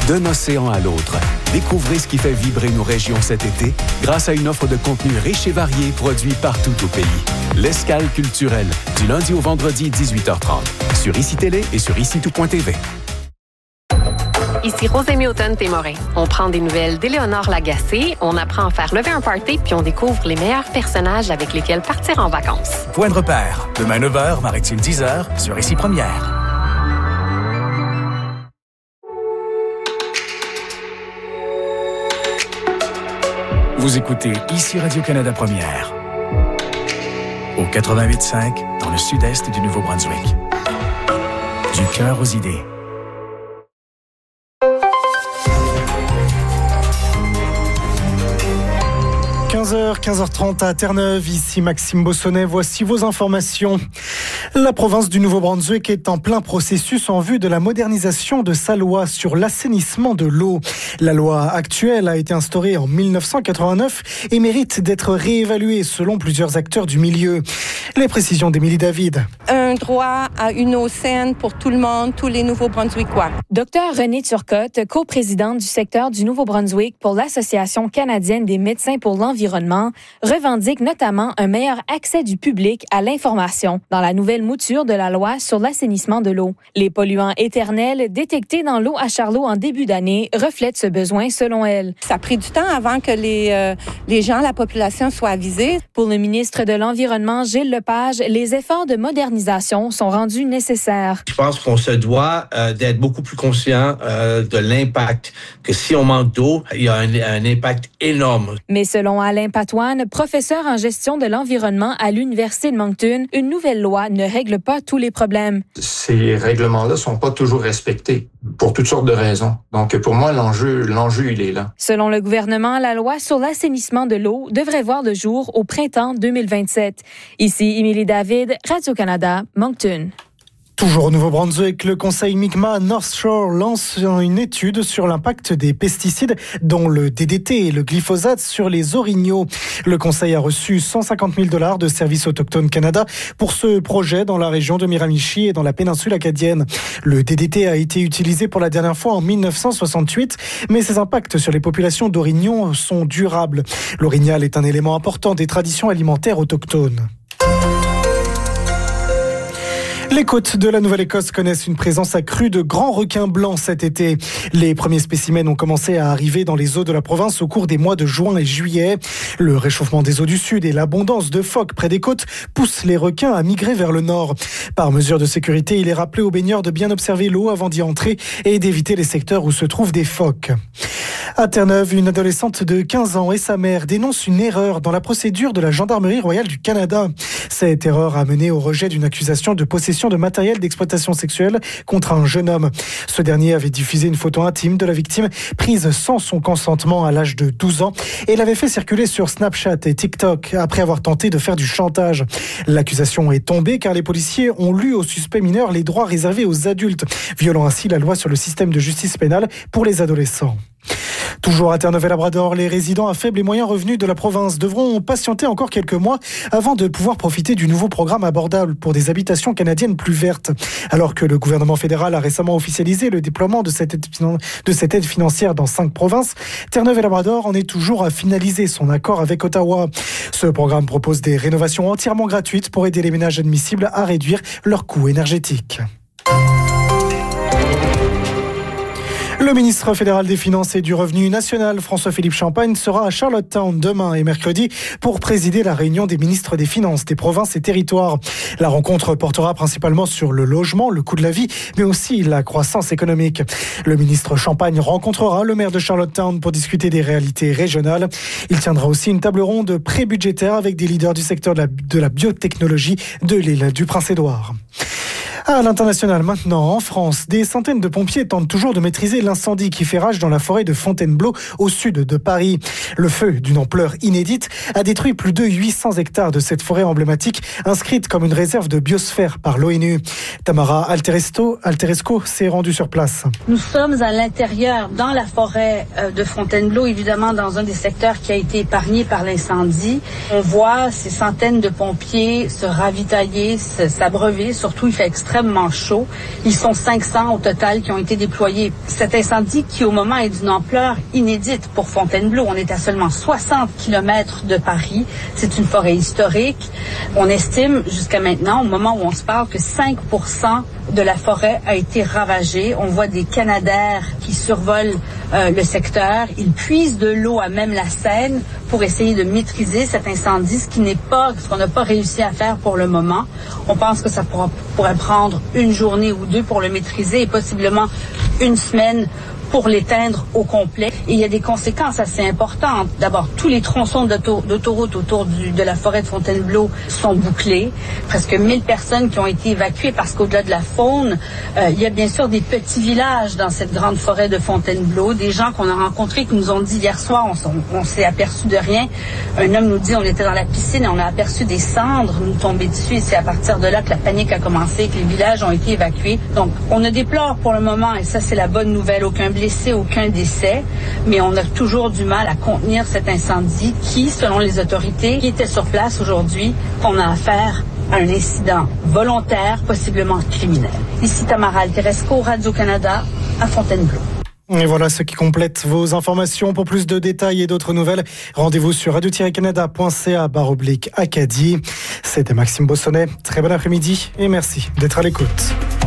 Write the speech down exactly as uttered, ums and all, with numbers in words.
D'un océan à l'autre, découvrez ce qui fait vibrer nos régions cet été grâce à une offre de contenu riche et varié produit partout au pays. L'Escale culturelle, du lundi au vendredi, dix-huit heures trente, sur I C I Télé et sur ici tout point t v. Ici Rosémie Automne-Témorin. On prend des nouvelles d'Éléonore Lagacé, on apprend à faire lever un party, puis on découvre les meilleurs personnages avec lesquels partir en vacances. Point de repère. Demain neuf heures, Maritime dix heures, sur Ici Première. Vous écoutez Ici Radio-Canada Première. Au quatre-vingt-huit cinq, dans le sud-est du Nouveau-Brunswick. Du cœur aux idées. quinze heures, quinze heures trente à Terre-Neuve, ici Maxime Bossonnet, voici vos informations. La province du Nouveau-Brunswick est en plein processus en vue de la modernisation de sa loi sur l'assainissement de l'eau. La loi actuelle a été instaurée en dix-neuf cent quatre-vingt-neuf et mérite d'être réévaluée selon plusieurs acteurs du milieu. Les précisions d'Émilie David. Un droit à une eau saine pour tout le monde, tous les Nouveaux-Brunswickois. Docteur Renée Turcotte, coprésidente du secteur du Nouveau-Brunswick pour l'Association canadienne des médecins pour l'environnement, revendique notamment un meilleur accès du public à l'information dans la nouvelle mouture de la loi sur l'assainissement de l'eau. Les polluants éternels détectés dans l'eau à Charlot en début d'année reflètent ce besoin selon elle. Ça a pris du temps avant que les, euh, les gens, la population soit avisés. Pour le ministre de l'Environnement, Gilles Lepage, les efforts de modernisation sont rendus nécessaires. Je pense qu'on se doit euh, d'être beaucoup plus conscient euh, de l'impact, que si on manque d'eau, il y a un, un impact énorme. Mais selon Alain Patoine, professeur en gestion de l'environnement à l'Université de Moncton, une nouvelle loi ne règle pas tous les problèmes. Ces règlements-là sont pas toujours respectés pour toutes sortes de raisons. Donc, pour moi, l'enjeu, l'enjeu, il est là. Selon le gouvernement, la loi sur l'assainissement de l'eau devrait voir le jour au printemps deux mille vingt-sept. Ici, Émilie David, Radio-Canada, Moncton. Toujours au Nouveau-Brunswick, le conseil Mi'kmaq North Shore lance une étude sur l'impact des pesticides, dont le D D T et le glyphosate, sur les orignaux. Le conseil a reçu cent cinquante mille dollars de Service Autochtone Canada pour ce projet dans la région de Miramichi et dans la péninsule acadienne. Le D D T a été utilisé pour la dernière fois en dix-neuf cent soixante-huit, mais ses impacts sur les populations d'orignaux sont durables. L'orignal est un élément important des traditions alimentaires autochtones. Les côtes de la Nouvelle-Écosse connaissent une présence accrue de grands requins blancs cet été. Les premiers spécimens ont commencé à arriver dans les eaux de la province au cours des mois de juin et juillet. Le réchauffement des eaux du sud et l'abondance de phoques près des côtes poussent les requins à migrer vers le nord. Par mesure de sécurité, il est rappelé aux baigneurs de bien observer l'eau avant d'y entrer et d'éviter les secteurs où se trouvent des phoques. À Terre-Neuve, une adolescente de quinze ans et sa mère dénoncent une erreur dans la procédure de la Gendarmerie royale du Canada. Cette erreur a mené au rejet d'une accusation de possession de matériel d'exploitation sexuelle contre un jeune homme. Ce dernier avait diffusé une photo intime de la victime prise sans son consentement à l'âge de douze ans et l'avait fait circuler sur Snapchat et TikTok après avoir tenté de faire du chantage. L'accusation est tombée car les policiers ont lu aux suspects mineurs les droits réservés aux adultes, violant ainsi la loi sur le système de justice pénale pour les adolescents. Toujours à Terre-Neuve et Labrador, les résidents à faible et moyen revenu de la province devront patienter encore quelques mois avant de pouvoir profiter du nouveau programme abordable pour des habitations canadiennes plus vertes. Alors que le gouvernement fédéral a récemment officialisé le déploiement de cette aide, de cette aide financière dans cinq provinces, Terre-Neuve et Labrador en est toujours à finaliser son accord avec Ottawa. Ce programme propose des rénovations entièrement gratuites pour aider les ménages admissibles à réduire leurs coûts énergétiques. Le ministre fédéral des Finances et du Revenu national, François-Philippe Champagne, sera à Charlottetown demain et mercredi pour présider la réunion des ministres des Finances des provinces et territoires. La rencontre portera principalement sur le logement, le coût de la vie, mais aussi la croissance économique. Le ministre Champagne rencontrera le maire de Charlottetown pour discuter des réalités régionales. Il tiendra aussi une table ronde pré-budgétaire avec des leaders du secteur de la, de la biotechnologie de l'île du Prince-Édouard. À l'international maintenant, en France, des centaines de pompiers tentent toujours de maîtriser l'incendie qui fait rage dans la forêt de Fontainebleau au sud de Paris. Le feu, d'une ampleur inédite, a détruit plus de huit cents hectares de cette forêt emblématique, inscrite comme une réserve de biosphère par l'ONU. Tamara Alteresco, Alteresco s'est rendue sur place. Nous sommes à l'intérieur, dans la forêt de Fontainebleau, évidemment dans un des secteurs qui a été épargné par l'incendie. On voit ces centaines de pompiers se ravitailler, s'abreuver, surtout il fait extrêmement extrêmement chaud. Ils sont cinq cents au total qui ont été déployés. Cet incendie qui, au moment, est d'une ampleur inédite pour Fontainebleau. On est à seulement soixante kilomètres de Paris. C'est une forêt historique. On estime jusqu'à maintenant, au moment où on se parle, que cinq pour cent de la forêt a été ravagée. On voit des canadaires qui survolent euh, le secteur. Ils puisent de l'eau à même la Seine pour essayer de maîtriser cet incendie, ce qui n'est pas, ce qu'on n'a pas réussi à faire pour le moment. On pense que ça pourra, pourrait prendre une journée ou deux pour le maîtriser et possiblement une semaine pour l'éteindre au complet. Et il y a des conséquences assez importantes. D'abord, tous les tronçons d'auto, d'autoroute autour du, de la forêt de Fontainebleau sont bouclés. Presque mille personnes qui ont été évacuées parce qu'au-delà de la faune, euh, il y a bien sûr des petits villages dans cette grande forêt de Fontainebleau. Des gens qu'on a rencontrés qui nous ont dit hier soir, on, on s'est aperçu de rien. Un homme nous dit, on était dans la piscine et on a aperçu des cendres nous tomber dessus. Et c'est à partir de là que la panique a commencé, que les villages ont été évacués. Donc, on ne déplore pour le moment, et ça c'est la bonne nouvelle, aucun blessé, aucun décès, mais on a toujours du mal à contenir cet incendie qui, selon les autorités qui étaient sur place aujourd'hui, qu'on a affaire à un incident volontaire, possiblement criminel. Ici Tamara Alteresco, Radio-Canada, à Fontainebleau. Et voilà ce qui complète vos informations. Pour plus de détails et d'autres nouvelles, rendez-vous sur radio tiret canada point c a barre oblique Acadie. C'était Maxime Bossonnet. Très bon après-midi et merci d'être à l'écoute.